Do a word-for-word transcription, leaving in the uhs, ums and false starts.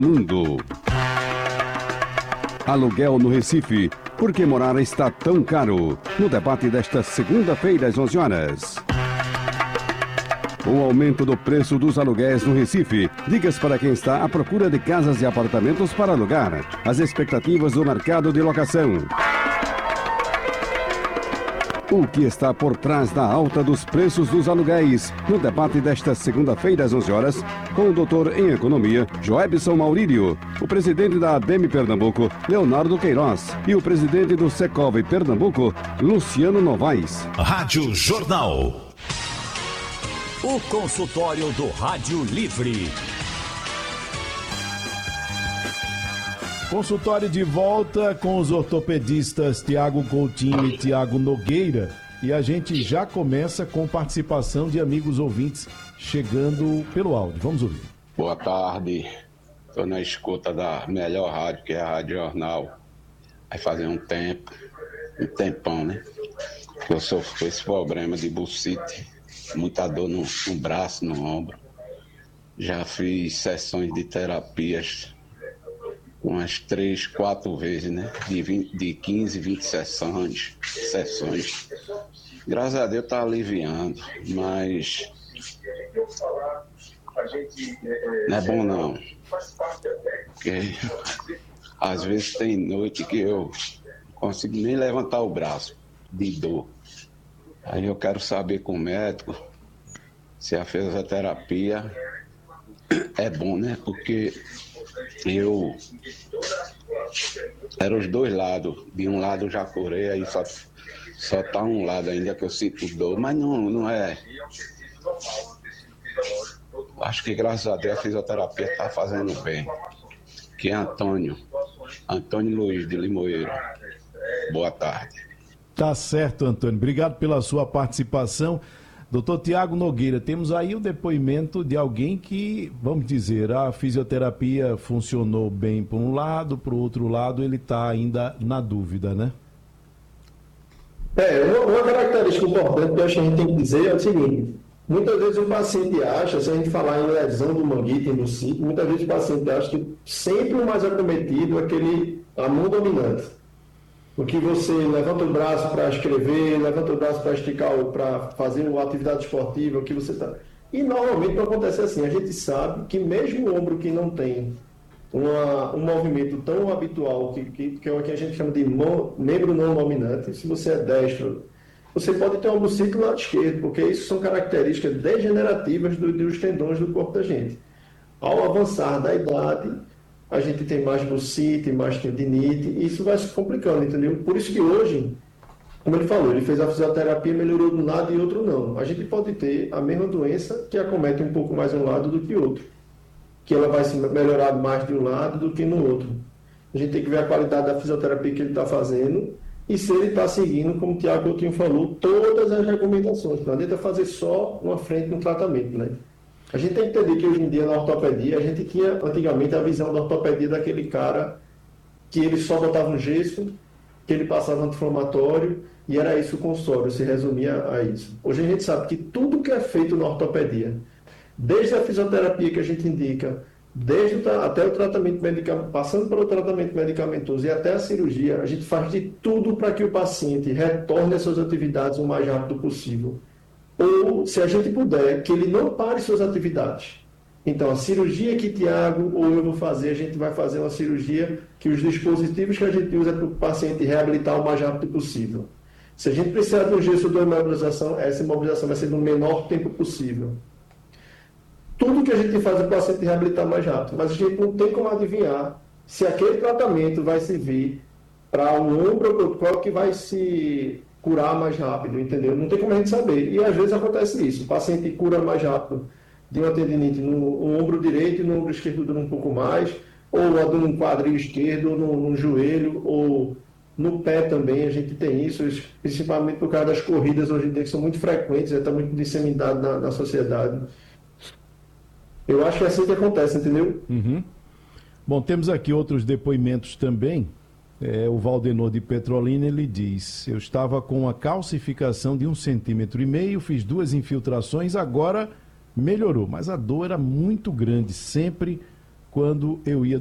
Mundo. Aluguel no Recife. Por que morar está tão caro? No debate desta segunda-feira, às onze horas. O aumento do preço dos aluguéis no Recife. Dicas para quem está à procura de casas e apartamentos para alugar. As expectativas do mercado de locação. O que está por trás da alta dos preços dos aluguéis? No debate desta segunda-feira, às onze horas, com o doutor em Economia, Joebson Maurílio, o presidente da A B M Pernambuco, Leonardo Queiroz, e o presidente do Secov Pernambuco, Luciano Novaes. Rádio Jornal. O consultório do Rádio Livre. Consultório de volta com os ortopedistas Tiago Coutinho e Tiago Nogueira. E a gente já começa com participação de amigos ouvintes chegando pelo áudio. Vamos ouvir. Boa tarde. Estou na escuta da melhor rádio, que é a Rádio Jornal. Vai fazer um tempo, um tempão, né? Que eu sofro com esse problema de bursite. Muita dor no, no braço, no ombro. Já fiz sessões de terapias umas três, quatro vezes, né? De, vinte, de quinze, vinte sessões, sessões. Graças a Deus está aliviando, mas não é bom não. Porque às vezes tem noite que eu não consigo nem levantar o braço de dor. Aí eu quero saber com o médico se a fisioterapia é bom, né? Porque eu era os dois lados. De um lado eu já curei, aí só, só tá um lado ainda que eu sinto dor. Mas não, não é. Acho que graças a Deus a fisioterapia está fazendo bem. Que é Antônio. Antônio Luiz de Limoeiro. Boa tarde. Tá certo, Antônio. Obrigado pela sua participação. Doutor Tiago Nogueira, temos aí o depoimento de alguém que, vamos dizer, a fisioterapia funcionou bem por um lado, por outro lado ele está ainda na dúvida, né? É, uma, uma característica importante que eu acho que a gente tem que dizer é o seguinte: muitas vezes o paciente acha, se a gente falar em lesão do manguito e do sítio, muitas vezes o paciente acha que sempre o mais acometido é aquele, a mão dominante. O que você levanta o braço para escrever, levanta o braço para esticar, para fazer uma atividade esportiva, o que você está... E normalmente não acontece assim. A gente sabe que mesmo o ombro que não tem uma, um movimento tão habitual, que, que, que é o que a gente chama de mão, membro não dominante, se você é destro, você pode ter um bursite no lado esquerdo, porque isso são características degenerativas do, dos tendões do corpo da gente. Ao avançar da idade, a gente tem mais bursite, mais tendinite, e isso vai se complicando, entendeu? Por isso que hoje, como ele falou, ele fez a fisioterapia, melhorou de um lado e outro não. A gente pode ter a mesma doença que acomete um pouco mais um lado do que outro, que ela vai se melhorar mais de um lado do que no outro. A gente tem que ver a qualidade da fisioterapia que ele está fazendo e se ele está seguindo, como o Tiago Coutinho falou, todas as recomendações. Não adianta fazer só uma frente no tratamento, né? A gente tem que entender que hoje em dia na ortopedia, a gente tinha antigamente a visão da ortopedia daquele cara que ele só botava um gesso, que ele passava anti-inflamatório e era isso o consultório, se resumia a isso. Hoje a gente sabe que tudo que é feito na ortopedia, desde a fisioterapia que a gente indica, desde o, até o tratamento medicamentoso, passando pelo tratamento medicamentoso e até a cirurgia, a gente faz de tudo para que o paciente retorne às suas atividades o mais rápido possível. Ou, se a gente puder, que ele não pare suas atividades. Então, a cirurgia que Tiago ou eu vou fazer, a gente vai fazer uma cirurgia que os dispositivos que a gente usa para o paciente reabilitar o mais rápido possível. Se a gente precisar de um gesso de imobilização, essa imobilização vai ser no menor tempo possível. Tudo que a gente faz é para o paciente reabilitar mais rápido, mas a gente não tem como adivinhar se aquele tratamento vai servir para um ombro, qual que vai se curar mais rápido, entendeu? Não tem como a gente saber. E às vezes acontece isso, o paciente cura mais rápido de uma tendinite no, no ombro direito e no ombro esquerdo dura um pouco mais, ou no quadril esquerdo, ou no, no joelho, ou no pé também, a gente tem isso, principalmente por causa das corridas hoje em dia, que são muito frequentes, está muito disseminado na, na sociedade. Eu acho que é assim que acontece, entendeu? Uhum. Bom, temos aqui outros depoimentos também. É, o Valdenor de Petrolina, ele diz: eu estava com uma calcificação de um centímetro e meio, fiz duas infiltrações, agora melhorou, mas a dor era muito grande, sempre quando eu ia